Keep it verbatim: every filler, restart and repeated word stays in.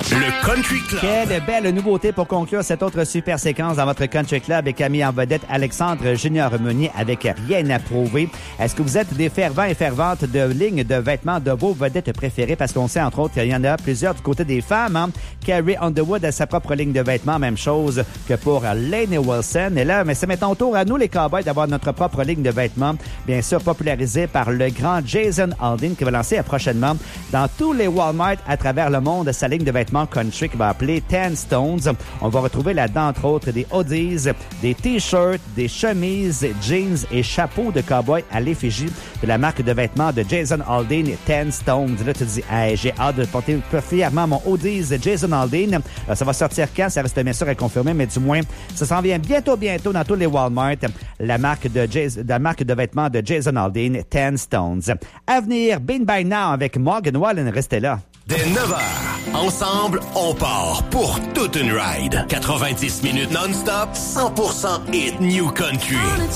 Le Country Club. Quelle belle nouveauté pour conclure cette autre super séquence dans votre Country Club et Camille en vedette Alexandre Junior Meunier avec Rien à prouver. Est-ce que vous êtes des fervents et ferventes de lignes de vêtements de vos vedettes préférées? Parce qu'on sait entre autres qu'il y en a plusieurs du côté des femmes. Hein? Carrie Underwood a sa propre ligne de vêtements, même chose que pour Lainey Wilson. Et là, mais c'est maintenant tour à nous les Cowboys d'avoir notre propre ligne de vêtements, bien sûr popularisée par le grand Jason Aldean qui va lancer prochainement dans tous les Walmart à travers le monde sa ligne de vêtements country qui va appeler Ten Stones. On va retrouver là-dedans, entre autres, des hoodies, des t-shirts, des chemises, jeans et chapeaux de cowboy à l'effigie de la marque de vêtements de Jason Aldean, Ten Stones. Là, tu te dis, hey, j'ai hâte de porter fièrement mon hoodies Jason Aldean. Euh, ça va sortir quand? Ça reste bien sûr à confirmer, mais du moins, ça s'en vient bientôt, bientôt dans tous les Walmart. La marque de, Jas- la marque de vêtements de Jason Aldean, Ten Stones. À venir, Been By Now avec Morgan Wallen. Restez là. Dès neuf heures, ensemble, on part pour toute une ride. quatre-vingt-dix minutes non-stop, cent pour cent hit New Country.